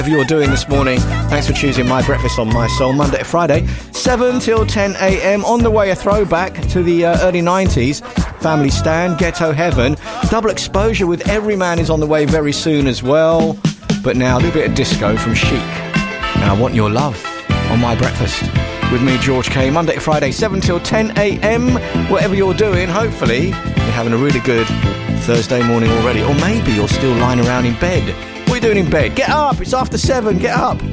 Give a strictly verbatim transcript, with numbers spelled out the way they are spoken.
Whatever you're doing this morning, thanks for choosing My Breakfast on My Soul, Monday to Friday, seven till ten a.m. On the way, a throwback to the uh, early nineties. Family Stand, Ghetto Heaven. Double Exposure with Everyman is on the way very soon as well. But now, a little bit of disco from Chic. Now, I Want Your Love on My Breakfast with me, George K. Monday to Friday, seven till ten a.m. Whatever you're doing, hopefully you're having a really good Thursday morning already. Or maybe you're still lying around in bed. What are you doing in bed? Get up! It's after seven. Get up!